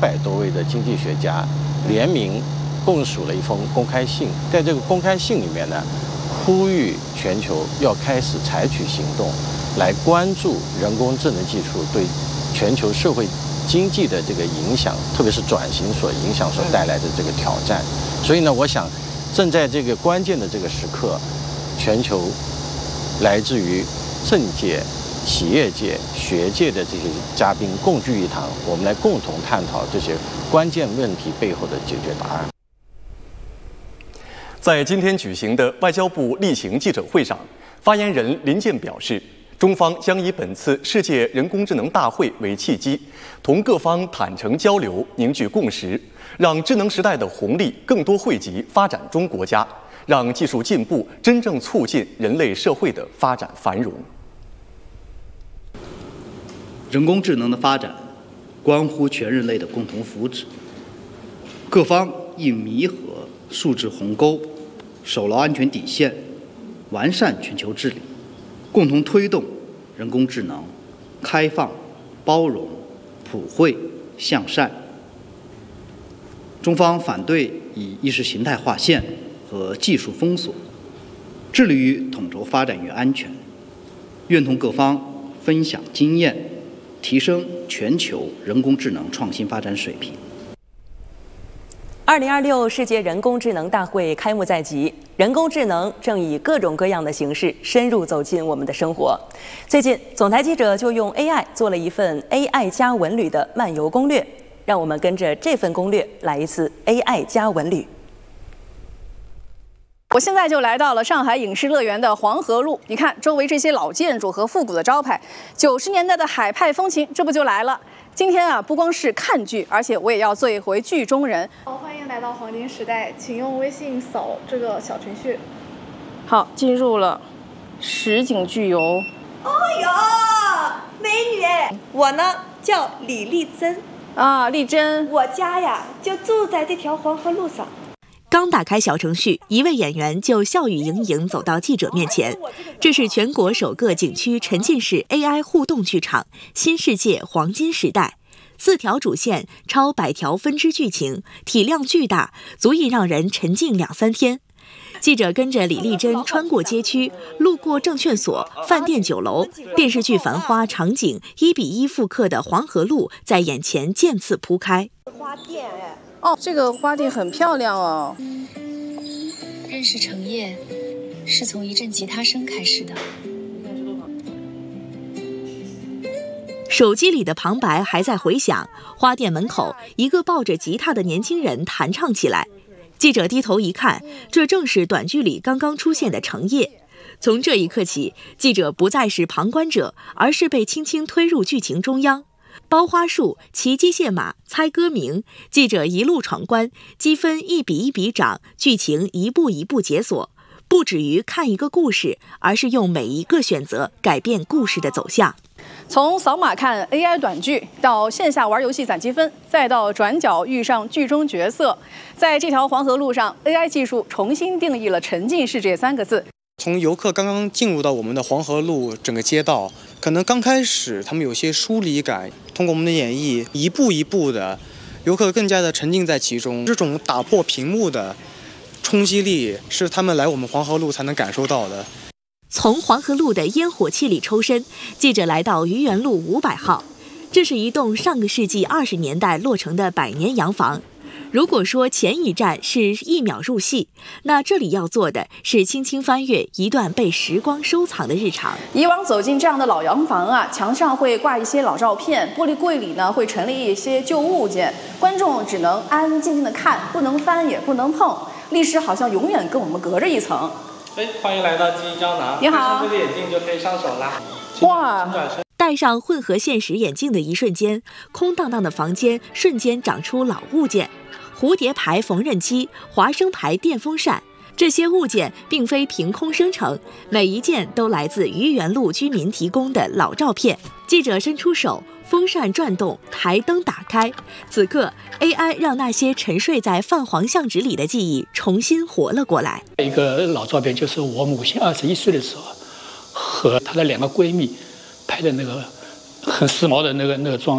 多位的经济学家联名共署了一封公开信，在这个公开信里面呢，呼吁全球要开始采取行动，来关注人工智能技术对全球社会经济的这个影响，特别是转型所影响所带来的这个挑战。所以呢，我想正在这个关键的这个时刻，全球来自于政界、企业界、学界的这些嘉宾共聚一堂，我们来共同探讨这些关键问题背后的解决答案。 在今天举行的外交部例行记者会上，发言人林健表示，中方将以本次世界人工智能大会为契机，同各方坦诚交流，凝聚共识，让智能时代的红利更多惠及发展中国家，让技术进步真正促进人类社会的发展繁荣。 人工智能的发展关乎全人类的共同福祉，各方应弥合数字鸿沟，守牢安全底线，完善全球治理，共同推动人工智能开放、包容、普惠、向善。中方反对以意识形态划线和技术封锁，致力于统筹发展与安全，愿同各方分享经验，提升全球人工智能创新发展水平。 2026世界人工智能大会开幕在即，人工智能正以各种各样的形式深入走进我们的生活。最近，总台记者就用 AI 做了一份 AI 加文旅的漫游攻略，让我们跟着这份攻略来一次 AI 加文旅。 我现在就来到了上海影视乐园的黄河路，你看周围这些老建筑和复古的招牌，90年代的海派风情，这不就来了？今天啊，不光是看剧，而且我也要做一回剧中人。 欢迎来到黄金时代，请用微信扫这个小程序。 好，进入了实景剧游。 哦哟，美女！我呢叫李丽珍。 啊，丽珍， 我家呀就住在这条黄河路上。 刚打开小程序，一位演员就笑语盈盈走到记者面前。这是全国首个景区沉浸式 AI 互动剧场——新世界黄金时代。4条主线，超100条分支剧情，体量巨大，足以让人沉浸2-3天。记者跟着李丽珍穿过街区，路过证券所、饭店、酒楼，电视剧繁花场景1比1复刻的黄河路在眼前渐次铺开。 花店哎。 哦，这个花店很漂亮哦。 认识程烨是从一阵吉他声开始的。 手机里的旁白还在回响，花店门口一个抱着吉他的年轻人弹唱起来。记者低头一看，这正是短剧里刚刚出现的程烨。从这一刻起，记者不再是旁观者，而是被轻轻推入剧情中央。包花束、骑机械马、猜歌名，记者一路闯关，积分1比1比涨，剧情一步一步解锁。不止于看一个故事，而是用每一个选择改变故事的走向。 从扫码看 AI 短剧，到线下玩游戏攒积分，再到转角遇上剧中角色，在这条黄河路上 ，AI 技术重新定义了沉浸式这3个字。 从游客刚刚进入到我们的黄河路整个街道，可能刚开始他们有些疏离感，通过我们的演绎，一步一步的，游客更加的沉浸在其中。这种打破屏幕的冲击力，是他们来我们黄河路才能感受到的。 从黄河路的烟火气里抽身，记者来到愚园路500号，这是一栋上个世纪20年代落成的100年洋房。如果说前一站是1秒入戏，那这里要做的是轻轻翻阅一段被时光收藏的日常。 以往走进这样的老洋房啊，墙上会挂一些老照片，玻璃柜里呢会陈列一些旧物件，观众只能安安静静的看，不能翻也不能碰，历史好像永远跟我们隔着一层。 欢迎来到记忆胶囊。 你好， 戴上这个眼镜就可以上手啦。 哇！ 戴上混合现实眼镜的一瞬间，空荡荡的房间瞬间长出老物件。蝴蝶牌缝纫机、华生牌电风扇，这些物件并非凭空生成，每一件都来自愚园路居民提供的老照片。记者伸出手，风扇转动，台灯打开，此刻 AI 让那些沉睡在泛黄相纸里的记忆重新活了过来。 一个老照片，就是我母亲21岁的时候和她的2个闺蜜拍的那个很时髦的那个装束。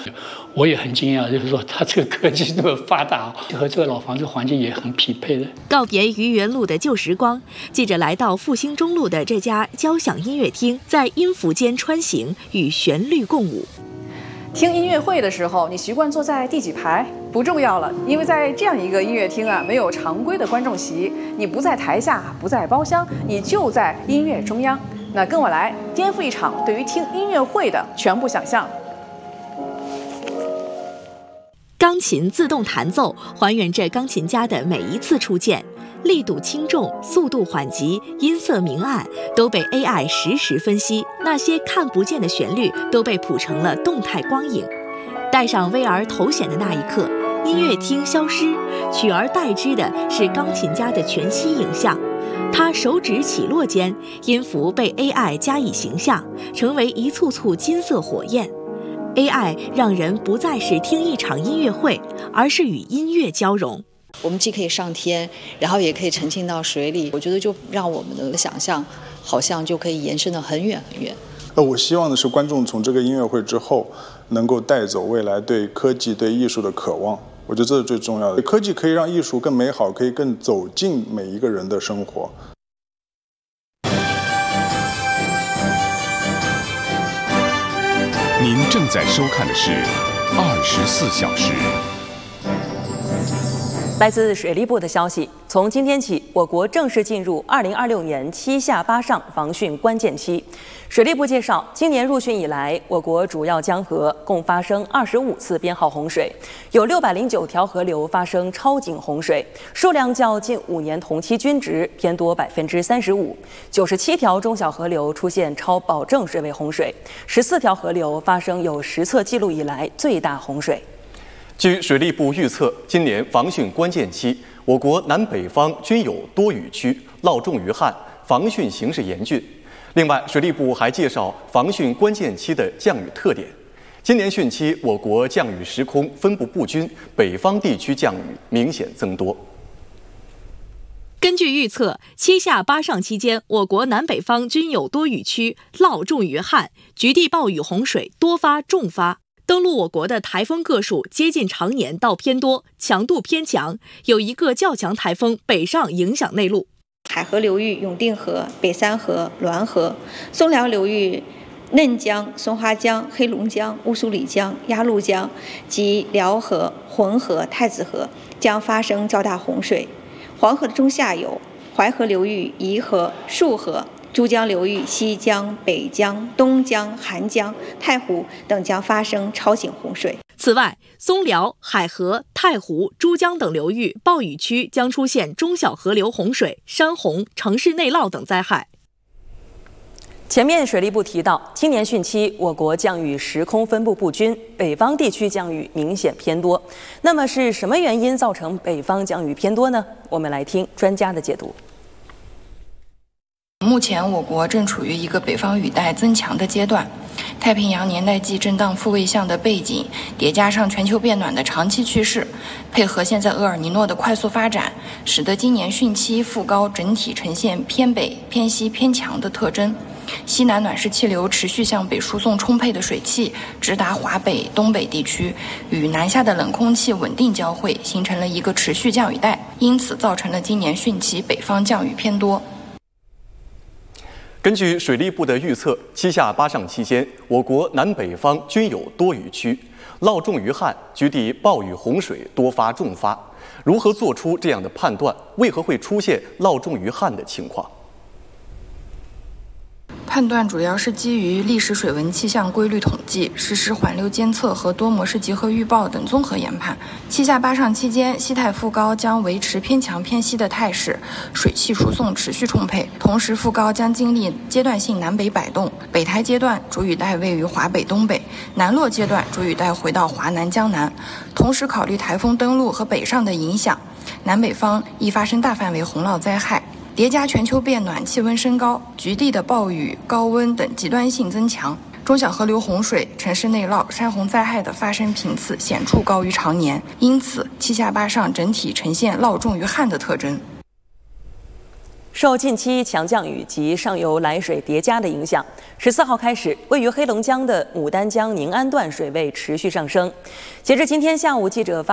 我也很惊讶，就是说它这个科技那么发达，和这个老房子环境也很匹配的。 告别愚园路的旧时光，记者来到复兴中路的这家交响音乐厅，在音符间穿行，与旋律共舞。 听音乐会的时候，你习惯坐在第几排不重要了，因为在这样一个音乐厅啊，没有常规的观众席，你不在台下，不在包厢，你就在音乐中央。那跟我来颠覆一场对于听音乐会的全部想象。 钢琴自动弹奏，还原这钢琴家的每一次出现，力度轻重、速度缓急、音色明暗都被 AI 实时分析，那些看不见的旋律都被谱成了动态光影。戴上 VR 头显的那一刻，音乐厅消失，取而代之的是钢琴家的全息影像。他手指起落间，音符被 AI 加以形象，成为一簇簇金色火焰。AI 让人不再是听一场音乐会，而是与音乐交融。 我们既可以上天，然后也可以沉浸到水里，我觉得就让我们的想象好像就可以延伸得很远很远。 我希望的是观众从这个音乐会之后能够带走未来对科技对艺术的渴望，我觉得这是最重要的。科技可以让艺术更美好，可以更走进每一个人的生活。 您正在收看的是24小时。 来自水利部的消息，从今天起，我国正式进入2026年7下8上防汛关键期。水利部介绍，今年入汛以来，我国主要江河共发生25次编号洪水，有609条河流发生超警洪水，数量较近5年同期均值偏多35%；97条中小河流出现超保证水位洪水，14条河流发生有实测记录以来最大洪水。 据水利部预测，今年防汛关键期，我国南北方均有多雨区，涝重于旱，防汛形势严峻。另外，水利部还介绍防汛关键期的降雨特点。今年汛期，我国降雨时空分布不均，北方地区降雨明显增多。 根据预测，7下8上期间，我国南北方均有多雨区，涝重于旱，局地暴雨洪水多发重发。登陆我国的台风个数接近常年到偏多，强度偏强，有一个较强台风北上影响内陆。 海河流域永定河、北三河、滦河；松辽流域嫩江、松花江、黑龙江、乌苏里江、鸭绿江及辽河、浑河、太子河将发生较大洪水。黄河的中下游、淮河流域宜河、束河、珠江流域西江、北江、东江、韩江、太湖等将发生超警洪水。 此外，松辽、海河、太湖、珠江等流域暴雨区将出现中小河流洪水、山洪、城市内涝等灾害。 前面水利部提到，今年汛期我国降雨时空分布不均，北方地区降雨明显偏多。那么是什么原因造成北方降雨偏多呢？我们来听专家的解读。 目前我国正处于一个北方雨带增强的阶段，太平洋年代际震荡复位相的背景，叠加上全球变暖的长期趋势，配合现在厄尔尼诺的快速发展，使得今年汛期副高整体呈现偏北、偏西、偏强的特征。西南暖湿气流持续向北输送充沛的水汽，直达华北、东北地区，与南下的冷空气稳定交汇，形成了一个持续降雨带，因此造成了今年汛期北方降雨偏多。 根据水利部的预测，7下8上期间，我国南北方均有多雨区，涝重于旱，局地暴雨洪水多发重发。如何做出这样的判断？为何会出现涝重于旱的情况？ 判断主要是基于历史水文气象规律统计、实时环流监测和多模式集合预报等综合研判。7下8上期间，西太副高将维持偏强偏西的态势，水汽输送持续充沛，同时副高将经历阶段性南北摆动。北台阶段主雨带位于华北东北，南落阶段主雨带回到华南江南。同时考虑台风登陆和北上的影响，南北方易发生大范围洪涝灾害。叠加全球变暖、气温升高、局地的暴雨、高温等极端性增强，中小河流洪水、城市内涝、山洪灾害的发生频次显著高于常年，因此7下8上整体呈现涝重于旱的特征。 受近期强降雨及上游来水叠加的影响，14号开始，位于黑龙江的牡丹江宁安段水位持续上升。截至今天下午，记者发